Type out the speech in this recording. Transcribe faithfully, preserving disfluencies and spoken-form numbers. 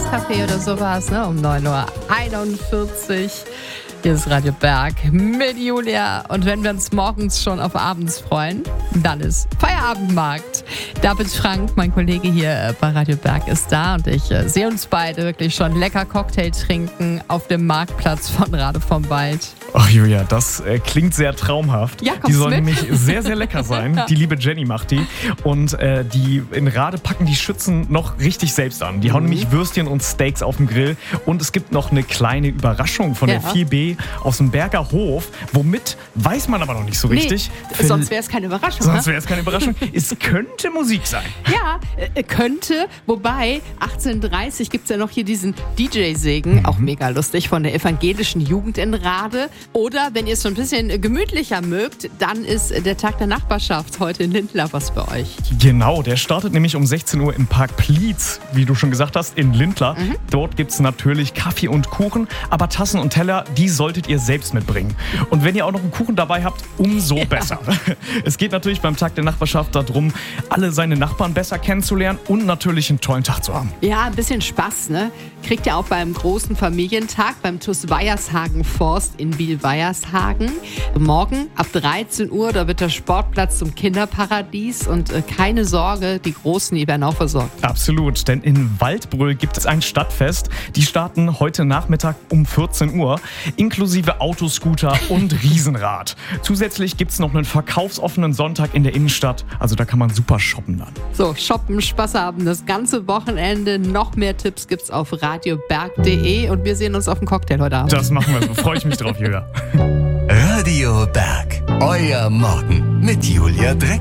Eiskaffee oder sowas, ne? Um neun Uhr einundvierzig. Hier ist Radio Berg mit Julia. Und wenn wir uns morgens schon auf abends freuen, dann ist Feierabendmarkt. David Frank, mein Kollege hier bei Radio Berg, ist da. Und ich äh, sehe uns beide wirklich schon lecker Cocktail trinken auf dem Marktplatz von Rade vom Wald. Ach Julia, das äh, klingt sehr traumhaft. Ja, die soll mit? nämlich sehr, sehr lecker sein. Die liebe Jenny macht die. Und äh, die in Rade packen die Schützen noch richtig selbst an. Die hauen Mhm. nämlich Würstchen und Steaks auf dem Grill. Und es gibt noch eine kleine Überraschung von Ja. der vier B aus dem Berger Hof. Womit, weiß man aber noch nicht so richtig. Nee, sonst wäre es keine Überraschung. Sonst ne? wäre es keine Überraschung. Es könnte Musik sein. Ja, äh, könnte. Wobei, achtzehn Uhr dreißig gibt es ja noch hier diesen D J-Segen, auch mega lustig, von der evangelischen Jugend in Rade. Oder wenn ihr es so ein bisschen gemütlicher mögt, dann ist der Tag der Nachbarschaft heute in Lindlar was für euch. Genau, der startet nämlich um sechzehn Uhr im Park Plietz, wie du schon gesagt hast, in Lindlar. Mhm. Dort gibt es natürlich Kaffee und Kuchen, aber Tassen und Teller, die solltet ihr selbst mitbringen. Und wenn ihr auch noch einen Kuchen dabei habt, umso Ja. besser. Es geht natürlich beim Tag der Nachbarschaft darum, alle seine Nachbarn besser kennenzulernen und natürlich einen tollen Tag zu haben. Ja, ein bisschen Spaß, ne? Kriegt ihr auch beim großen Familientag beim T U S Weiershagen Forst in Biel-Weiershagen. Morgen ab dreizehn Uhr, da wird der Sportplatz zum Kinderparadies und äh, keine Sorge, die Großen, die werden auch versorgt. Absolut, denn in Waldbröl gibt es ein Stadtfest. Die starten heute Nachmittag um vierzehn Uhr, inklusive Autoscooter und Riesenrad. Zusätzlich gibt es noch einen verkaufsoffenen Sonntag in der Innenstadt, also da kann man super shoppen dann. So, shoppen, Spaß haben, das ganze Wochenende. Noch mehr Tipps gibt's auf radioberg punkt de und wir sehen uns auf dem Cocktail heute Abend. Das machen wir so, freue ich mich drauf, Julia. Radio Berg, euer Morgen mit Julia Drexler.